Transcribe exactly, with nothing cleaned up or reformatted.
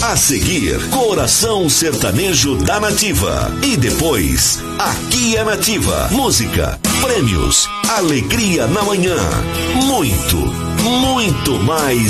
A seguir, Coração Sertanejo da Nativa. E depois, Aqui é Nativa. Música, prêmios, alegria na manhã. Muito, muito mais